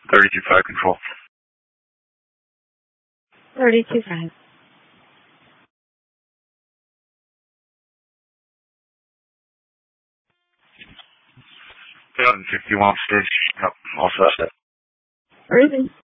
32.5 control. 32.5. 51 stage. Yep, all set. Breathing.